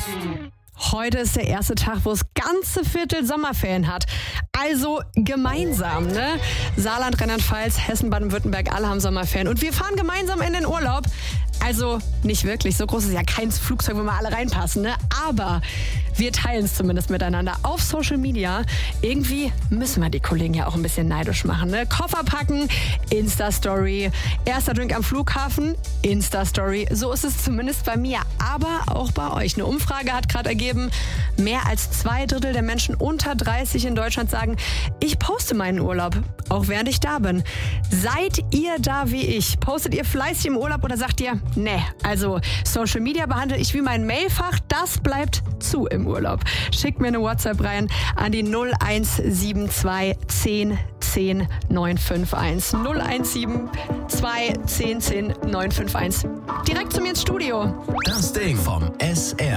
Heute ist der erste Tag, wo es ganze Viertel Sommerferien hat. Also gemeinsam, ne? Saarland, Rheinland-Pfalz, Hessen, Baden-Württemberg, alle haben Sommerferien. Und wir fahren gemeinsam in den Urlaub. Also nicht wirklich, so groß ist ja kein Flugzeug, wo wir alle reinpassen, ne? Aber wir teilen es zumindest miteinander auf Social Media. Irgendwie müssen wir die Kollegen ja auch ein bisschen neidisch machen, ne? Koffer packen, Insta-Story. Erster Drink am Flughafen, Insta-Story. So ist es zumindest bei mir, aber auch bei euch. Eine Umfrage hat gerade ergeben, mehr als 2/3 der Menschen unter 30 in Deutschland sagen, ich poste meinen Urlaub, auch während ich da bin. Seid ihr da wie ich? Postet ihr fleißig im Urlaub oder sagt ihr, nee, also Social Media behandle ich wie mein Mailfach, das bleibt zu im Urlaub. Schickt mir eine WhatsApp rein an die 0172 10 10 951. 0172 10 10 951. Direkt zu mir ins Studio. Das Ding vom SR.